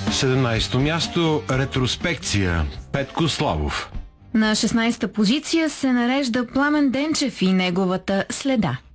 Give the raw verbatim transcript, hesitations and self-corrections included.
седемнайсето място – ретроспекция. Петко Славов. На шестнайсета позиция се нарежда Пламен Денчев и неговата Следа.